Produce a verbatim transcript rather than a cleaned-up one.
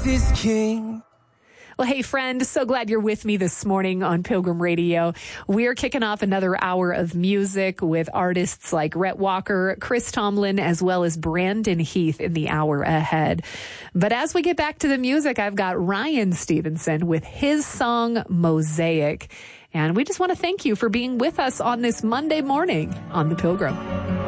Earth is king. Well, hey, friend, so glad you're with me this morning on Pilgrim Radio. We're kicking off another hour of music with artists like Rhett Walker, Chris Tomlin, as well as Brandon Heath in the hour ahead. But as we get back to the music, I've got Ryan Stevenson with his song Mosaic. And we just want to thank you for being with us on this Monday morning on The Pilgrim.